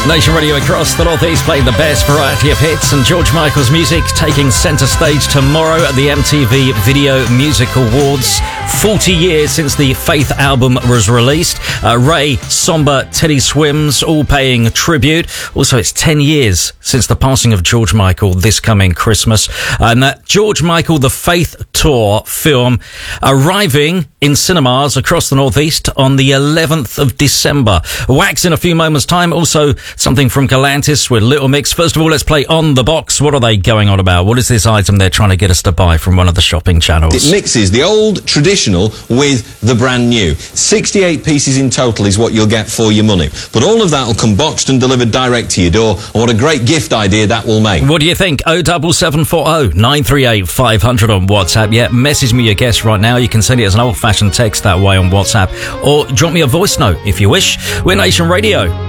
Nation Radio across the Northeast playing the best variety of hits, and George Michael's music taking centre stage tomorrow at the MTV Video Music Awards. 40 years since the Faith album was released. Ray, Somber, Teddy Swims all paying tribute. Also, it's 10 years since the passing of George Michael this coming Christmas. And that George Michael The Faith Tour film arriving in cinemas across the Northeast on the 11th of December. Wax in a few moments' time. Also, something from Galantis with Little Mix. First of all, let's play On The Box. What are they going on about? What is this item they're trying to get us to buy from one of the shopping channels? It mixes the old traditional with the brand new. 68 pieces in total is what you'll get for your money. But all of that will come boxed and delivered direct to your door. And what a great gift idea that will make. What do you think? 07740 938 500 on WhatsApp. Yeah, message me your guess right now. You can send it as an old-fashioned text that way on WhatsApp. Or drop me a voice note if you wish. We're Nation Radio.